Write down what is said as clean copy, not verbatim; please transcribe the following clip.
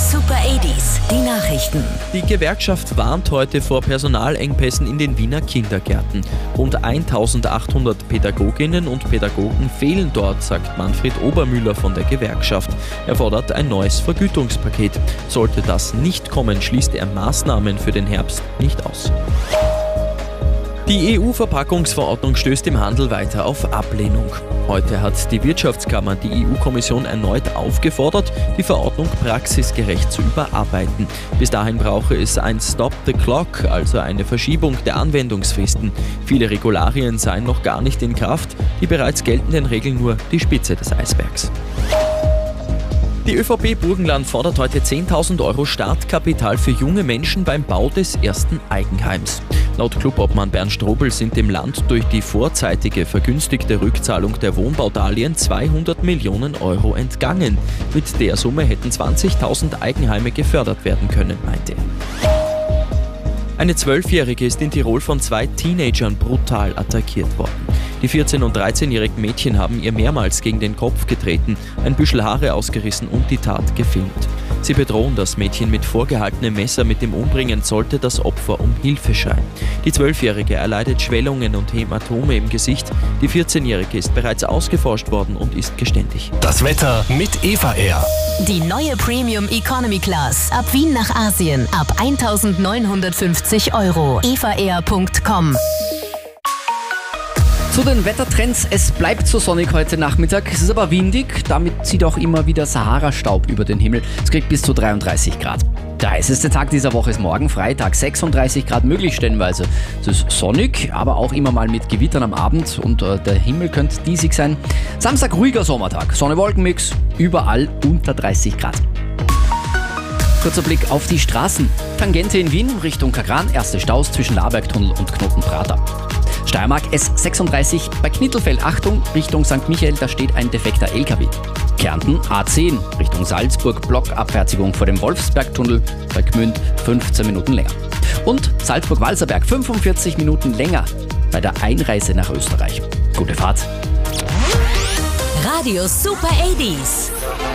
Super 80s, die Nachrichten. Die Gewerkschaft warnt heute vor Personalengpässen in den Wiener Kindergärten. Rund 1800 Pädagoginnen und Pädagogen fehlen dort, sagt Manfred Obermüller von der Gewerkschaft. Er fordert ein neues Vergütungspaket. Sollte das nicht kommen, schließt er Maßnahmen für den Herbst nicht aus. Die EU-Verpackungsverordnung stößt im Handel weiter auf Ablehnung. Heute hat die Wirtschaftskammer die EU-Kommission erneut aufgefordert, die Verordnung praxisgerecht zu überarbeiten. Bis dahin brauche es ein Stop the Clock, also eine Verschiebung der Anwendungsfristen. Viele Regularien seien noch gar nicht in Kraft, die bereits geltenden Regeln nur die Spitze des Eisbergs. Die ÖVP Burgenland fordert heute 10.000 € Startkapital für junge Menschen beim Bau des ersten Eigenheims. Laut Clubobmann Bernd Strobel sind dem Land durch die vorzeitige vergünstigte Rückzahlung der Wohnbaudarlehen 200 Millionen € entgangen. Mit der Summe hätten 20.000 Eigenheime gefördert werden können, meinte er. Eine 12-Jährige ist in Tirol von 2 Teenagern brutal attackiert worden. Die 14- und 13-jährigen Mädchen haben ihr mehrmals gegen den Kopf getreten, ein Büschel Haare ausgerissen und die Tat gefilmt. Sie bedrohen das Mädchen mit vorgehaltenem Messer. Mit dem Umbringen sollte das Opfer um Hilfe schreien. Die 12-Jährige erleidet Schwellungen und Hämatome im Gesicht. Die 14-Jährige ist bereits ausgeforscht worden und ist geständig. Das Wetter mit Eva Air. Die neue Premium Economy Class. Ab Wien nach Asien. Ab 1.950 €. evaair.com. Zu den Wettertrends, es bleibt so sonnig heute Nachmittag, es ist aber windig, damit zieht auch immer wieder Sahara-Staub über den Himmel. Es kriegt bis zu 33 Grad. Der heißeste Tag dieser Woche ist morgen, Freitag, 36 Grad möglich stellenweise. Es ist sonnig, aber auch immer mal mit Gewittern am Abend und der Himmel könnte diesig sein. Samstag ruhiger Sommertag, Sonne-Wolken-Mix, überall unter 30 Grad. Kurzer Blick auf die Straßen. Tangente in Wien Richtung Kagran, erste Staus zwischen Labergtunnel und Knotenprater. Steiermark S36 bei Knittelfeld, Achtung, Richtung St. Michael, da steht ein defekter LKW. Kärnten A10 Richtung Salzburg, Blockabfertigung vor dem Wolfsbergtunnel, bei Gmünd 15 Minuten länger. Und Salzburg-Walserberg 45 Minuten länger bei der Einreise nach Österreich. Gute Fahrt. Radio Super 80s.